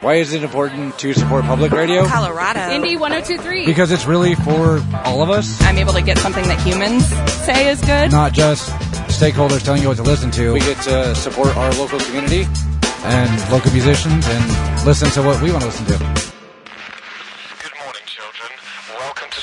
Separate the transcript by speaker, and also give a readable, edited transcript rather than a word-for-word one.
Speaker 1: Why is it important to support public radio?
Speaker 2: Colorado.
Speaker 3: Indy 102.3.
Speaker 1: Because it's really for all of us.
Speaker 3: I'm able to get something that humans say is good.
Speaker 1: Not just stakeholders telling you what to listen to. We get to support our local community and local musicians and listen to what we want to listen to.